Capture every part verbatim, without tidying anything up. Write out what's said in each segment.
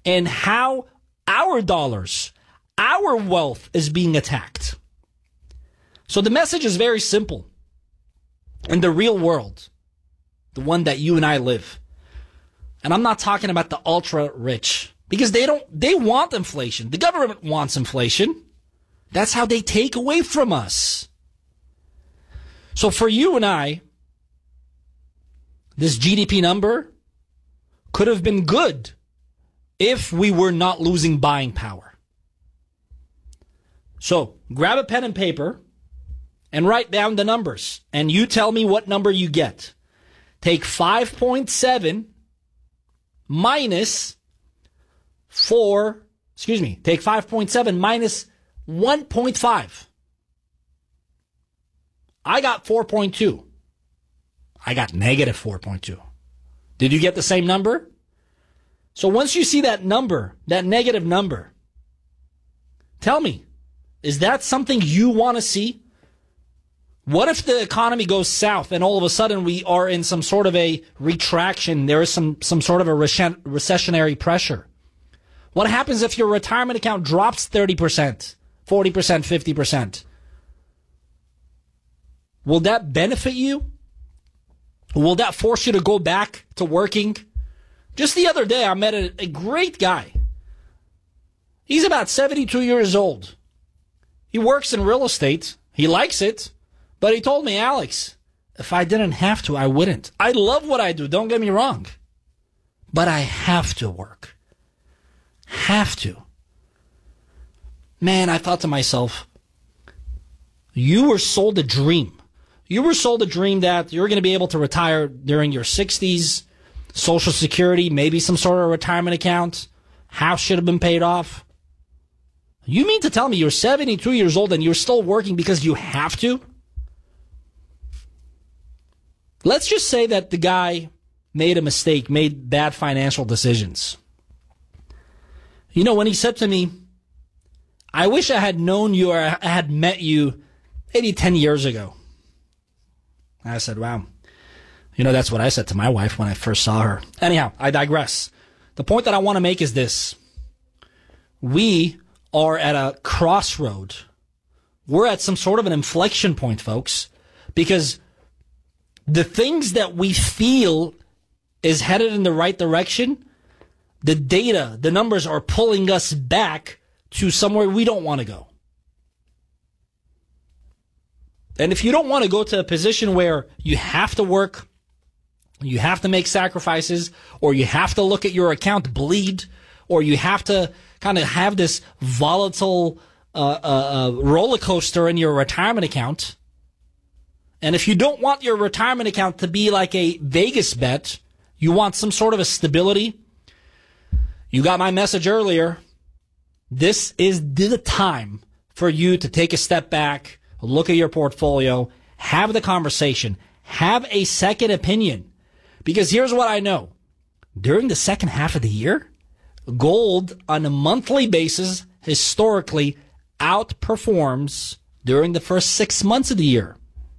and how our dollars, our wealth is being attacked. So the message is very simple. In the real world, the one that you and I live, and I'm not talking about the ultra rich, because they don't, they want inflation. The government wants inflation. That's how they take away from us. So for you and I, this G D P number could have been good if we were not losing buying power. So grab a pen and paper and write down the numbers. And you tell me what number you get. Take five point seven minus four, excuse me, take five point seven minus one point five. I got four point two. I got negative four point two. Did you get the same number? So once you see that number, that negative number, tell me, is that something you want to see? What if the economy goes south and all of a sudden we are in some sort of a retraction? There is some, some sort of a recessionary pressure. What happens if your retirement account drops thirty percent, forty percent, fifty percent? Will that benefit you? Will that force you to go back to working? Just the other day, I met a, a great guy. He's about seventy-two years old. He works in real estate. He likes it. But he told me, Alex, if I didn't have to, I wouldn't. I love what I do. Don't get me wrong. But I have to work. Have to. Man, I thought to myself, you were sold a dream. You were sold a dream that you're going to be able to retire during your sixties, Social Security, maybe some sort of retirement account, house should have been paid off. You mean to tell me you're seventy-two years old and you're still working because you have to? Let's just say that the guy made a mistake, made bad financial decisions. You know, when he said to me, I wish I had known you or I had met you maybe ten years ago. I said, wow. You know, that's what I said to my wife when I first saw her. Anyhow, I digress. The point that I want to make is this. We are at a crossroad. We're at some sort of an inflection point, folks, because the things that we feel is headed in the right direction, the data, the numbers are pulling us back to somewhere we don't want to go. And if you don't want to go to a position where you have to work, you have to make sacrifices, or you have to look at your account bleed, or you have to kind of have this volatile uh, uh, uh, roller coaster in your retirement account, and if you don't want your retirement account to be like a Vegas bet, you want some sort of a stability, you got my message earlier. This is the time for you to take a step back, look at your portfolio, have the conversation, have a second opinion. Because here's what I know. During the second half of the year, gold on a monthly basis historically outperforms during the first six months of the year.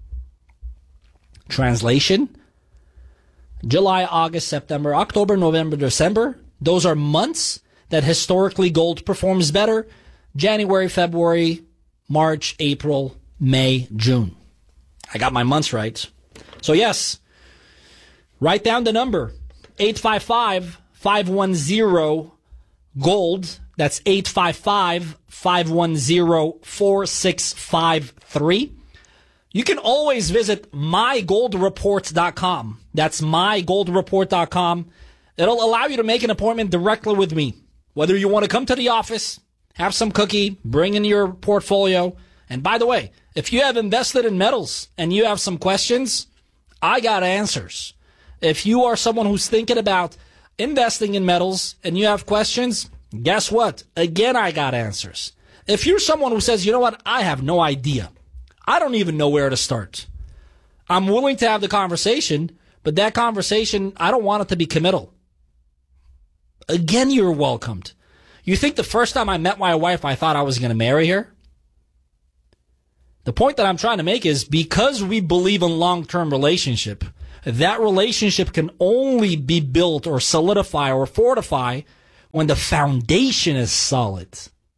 Translation, July, August, September, October, November, December, those are months that historically gold performs better. January, February, March, April, May, June. I got my months right. So yes, write down the number, eight five five, five one zero, GOLD. That's eight five five, five one zero, four six five three. You can always visit my gold report dot com. That's my gold report dot com. It'll allow you to make an appointment directly with me. Whether you want to come to the office, have some cookie, bring in your portfolio. And by the way, if you have invested in metals and you have some questions, I got answers. If you are someone who's thinking about investing in metals and you have questions, guess what? Again, I got answers. If you're someone who says, you know what, I have no idea. I don't even know where to start. I'm willing to have the conversation, but that conversation, I don't want it to be committal. Again, you're welcomed. You think the first time I met my wife, I thought I was going to marry her? The point that I'm trying to make is because we believe in long-term relationship, that relationship can only be built or solidify or fortify when the foundation is solid.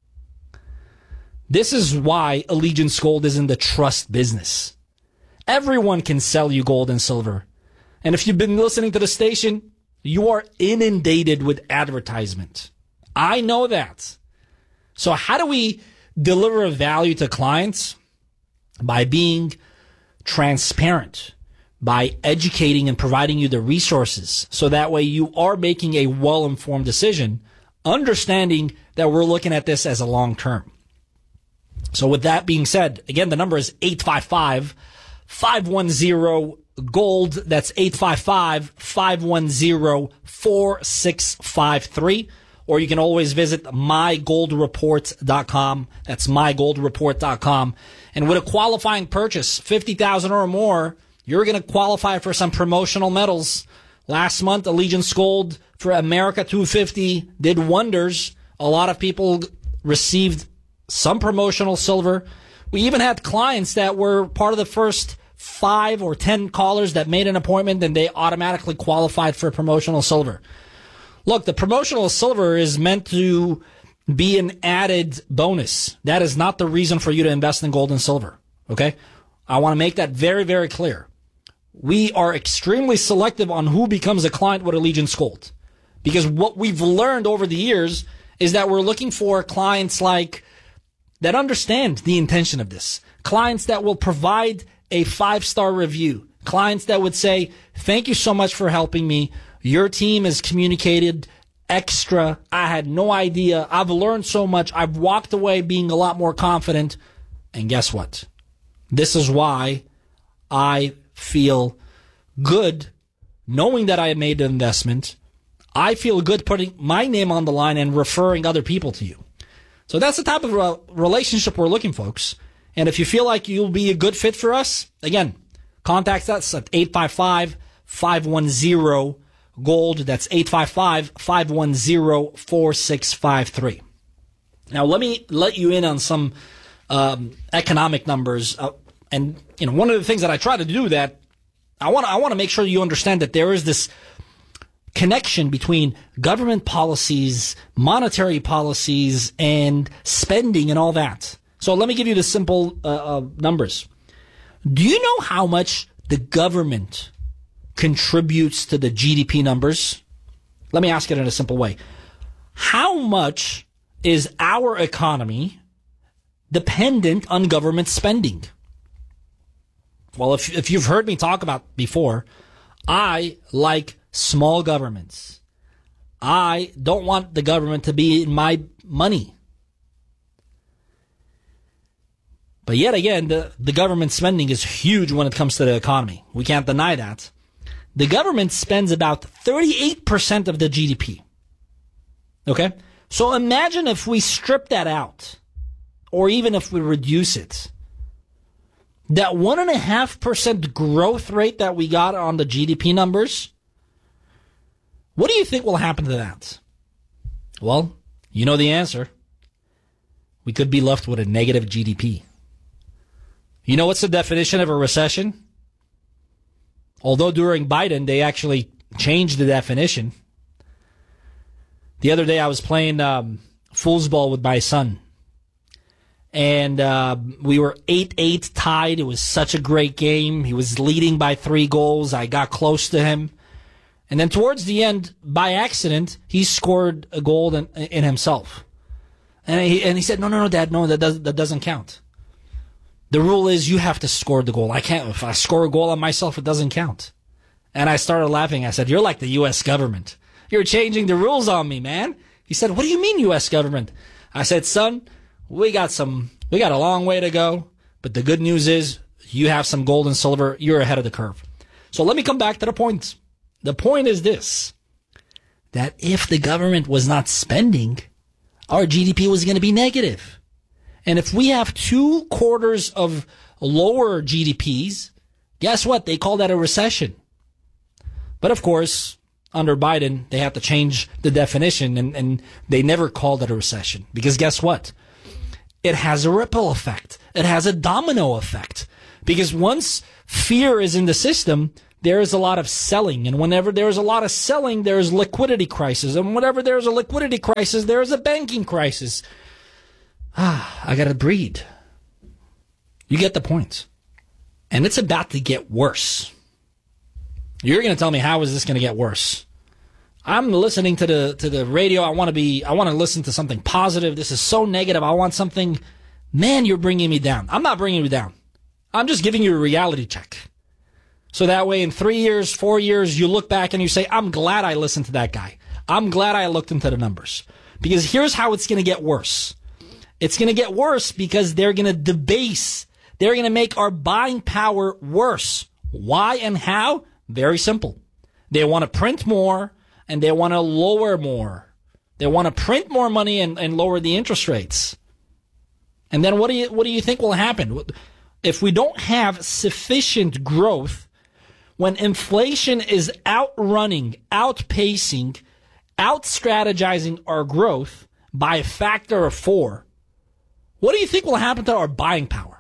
This is why Allegiance Gold is in the trust business. Everyone can sell you gold and silver. And if you've been listening to the station, you are inundated with advertisement. I know that. So how do we deliver value to clients? By being transparent, by educating and providing you the resources, so that way you are making a well-informed decision, understanding that we're looking at this as a long term. So with that being said, again, the number is eight five five, five one zero, GOLD. That's eight five five, five one zero, four six five three. Or you can always visit my gold report dot com. That's my gold report dot com. And with a qualifying purchase, fifty thousand dollars or more, you're going to qualify for some promotional medals. Last month, Allegiance Gold for America two fifty did wonders. A lot of people received some promotional silver. We even had clients that were part of the first five or ten callers that made an appointment, and they automatically qualified for promotional silver. Look, the promotional silver is meant to be an added bonus. That is not the reason for you to invest in gold and silver. Okay? I want to make that very, very clear. We are extremely selective on who becomes a client with Allegiance Gold. Because what we've learned over the years is that we're looking for clients like that understand the intention of this. Clients that will provide a five-star review. Clients that would say, thank you so much for helping me. Your team has communicated extra. I had no idea. I've learned so much. I've walked away being a lot more confident. And guess what? This is why I feel good knowing that I made the investment. I feel good putting my name on the line and referring other people to you. So that's the type of uh, relationship we're looking, folks. And if you feel like you'll be a good fit for us, again, contact us at eight five five, five one zero, GOLD. That's eight five five, five one zero, four six five three. Now, let me let you in on some um, economic numbers. Uh, and, you know, one of the things that I try to do that I want I want to make sure you understand that there is this connection between government policies, monetary policies, and spending and all that. So let me give you the simple uh, uh, numbers. Do you know how much the government contributes to the G D P numbers? Let me ask it in a simple way. How much is our economy dependent on government spending? Well, if if you've heard me talk about before, I like small governments. I don't want the government to be in my money. But yet again, the, the government spending is huge when it comes to the economy. We can't deny that. The government spends about thirty-eight percent of the G D P. Okay? So imagine if we strip that out, or even if we reduce it. That one point five percent growth rate that we got on the G D P numbers, what do you think will happen to that? Well, you know the answer. We could be left with a negative G D P. You know what's the definition of a recession? Although during Biden, they actually changed the definition. The other day I was playing um, foosball with my son. And uh, we were eight eight tied. It was such a great game. He was leading by three goals. I got close to him. And then towards the end, by accident, he scored a goal in, in himself. And he, and he said, no, no, no, Dad, no, that, does, that doesn't count. The rule is you have to score the goal. I can't. If I score a goal on myself, it doesn't count. And I started laughing. I said, you're like the U S government. You're changing the rules on me, man. He said, what do you mean U S government? I said, son, we got some, we got a long way to go. But the good news is you have some gold and silver. You're ahead of the curve. So let me come back to the point. The point is this, that if the government was not spending, our G D P was going to be negative. And if we have two quarters of lower G D Ps, guess what? They call that a recession. But of course, under Biden, they have to change the definition, and, and they never called it a recession. Because guess what? It has a ripple effect. It has a domino effect. Because once fear is in the system, there is a lot of selling. And whenever there's a lot of selling, there's liquidity crisis. And whenever there's a liquidity crisis, there's a banking crisis. Ah, I got to breathe. You get the point. And it's about to get worse. You're going to tell me, how is this going to get worse? I'm listening to the to the radio. I want to be. I want to listen to something positive. This is so negative. I want something. Man, you're bringing me down. I'm not bringing you down. I'm just giving you a reality check. So that way in three years, four years, you look back and you say, I'm glad I listened to that guy. I'm glad I looked into the numbers. Because here's how it's going to get worse. It's going to get worse because they're going to debase. They're going to make our buying power worse. Why and how? Very simple. They want to print more and they want to lower more. They want to print more money and, and lower the interest rates. And then what do you what do you think will happen? If we don't have sufficient growth, when inflation is outrunning, outpacing, out-strategizing our growth by a factor of four, what do you think will happen to our buying power?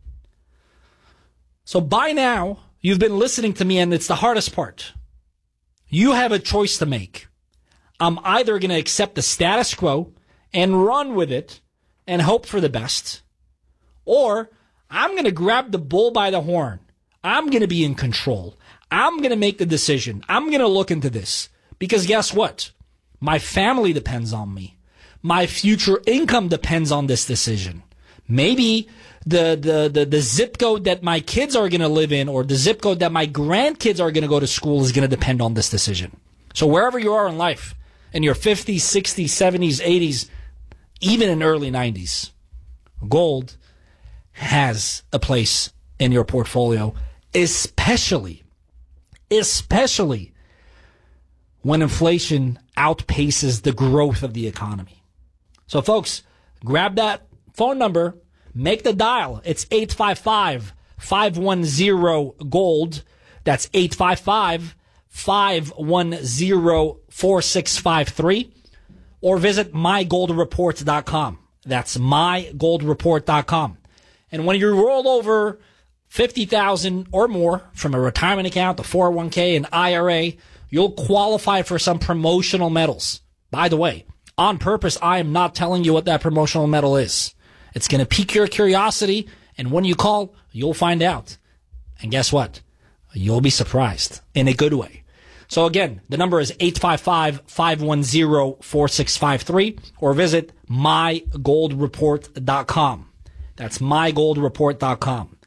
So by now, you've been listening to me, and it's the hardest part. You have a choice to make. I'm either going to accept the status quo and run with it and hope for the best, or I'm going to grab the bull by the horn. I'm going to be in control. I'm going to make the decision. I'm going to look into this. Because guess what? My family depends on me. My future income depends on this decision. Maybe the, the, the, the zip code that my kids are going to live in, or the zip code that my grandkids are going to go to school, is going to depend on this decision. So wherever you are in life, in your fifties, sixties, seventies, eighties, even in early nineties, gold has a place in your portfolio, especially, especially when inflation outpaces the growth of the economy. So folks, grab that phone number, make the dial. It's eight five five, five one zero, GOLD. That's eight five five, five one zero, four six five three. Or visit my gold report dot com. That's my gold report dot com. And when you roll over fifty thousand dollars or more from a retirement account, a four oh one k, an I R A, you'll qualify for some promotional medals. By the way, on purpose, I am not telling you what that promotional medal is. It's going to pique your curiosity, and when you call, you'll find out. And guess what? You'll be surprised in a good way. So again, the number is eight five five, five one zero, four six five three, or visit my gold report dot com. That's my gold report dot com.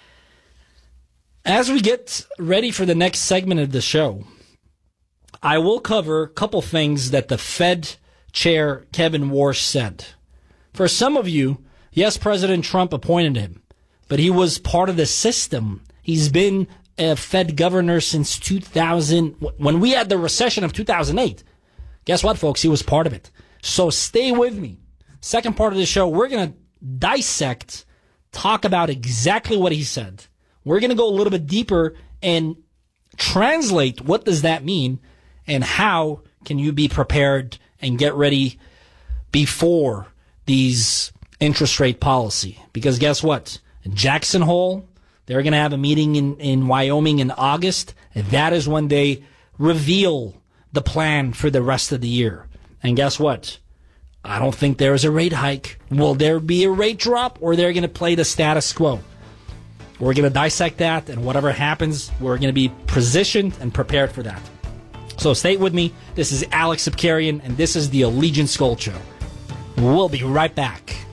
As we get ready for the next segment of the show, I will cover a couple things that the Fed Chair Kevin Warsh said. For some of you, yes, President Trump appointed him, but he was part of the system. He's been a Fed governor since two thousand. When we had the recession of two thousand eight, guess what, folks? He was part of it. So stay with me. Second part of the show, we're going to dissect, talk about exactly what he said. We're going to go a little bit deeper and translate what does that mean and how can you be prepared and get ready before these interest rate policy. Because guess what? Jackson Hole, they're going to have a meeting in, in Wyoming in August. That is when they reveal the plan for the rest of the year. And guess what? I don't think there is a rate hike. Will there be a rate drop, or they're going to play the status quo? We're going to dissect that, and whatever happens, we're going to be positioned and prepared for that. So stay with me. This is Alex Sapkarian, and this is the Allegiance Gold Show. We'll be right back.